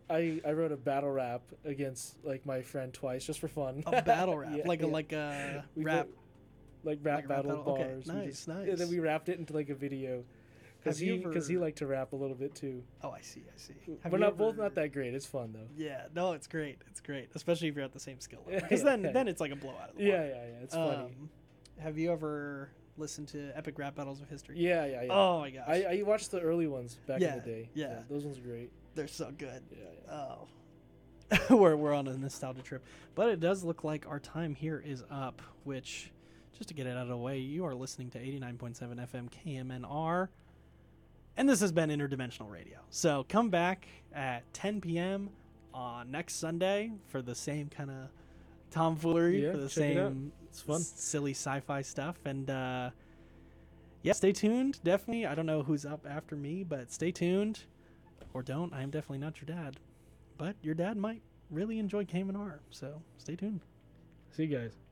I wrote a battle rap against like my friend twice just for fun. A battle rap, Yeah, like yeah. a We rap. put, like rap like a rap battle battle? Okay, bars. nice, nice. And then we wrapped it into like a video. Because Have you he ever- liked to rap a little bit too. Oh, I see. We're not both not that great. It's fun though. Yeah, no, it's great. It's great, especially if you're at the same skill level. Yeah, Because yeah. then it's like a blowout of the Yeah, water. yeah. It's funny. Have you ever listened to Epic Rap Battles of History? Yeah. Oh my gosh, I watched the early ones back Yeah, in the day. yeah. Those ones are great. they're so good. Yeah. Oh, we're on a nostalgia trip, but it does look like our time here is up. Which, just to get it out of the way, you are listening to 89.7 FM KMNR, and this has been Interdimensional Radio. So come back at 10 p.m. on next Sunday for the same kind of tomfoolery, Yeah, for the check it out. same It's fun. silly sci-fi stuff, and yeah, stay tuned. Definitely, I don't know who's up after me, but stay tuned, or don't. I am definitely not your dad. But your dad might really enjoy Cayman R, so stay tuned. See you guys.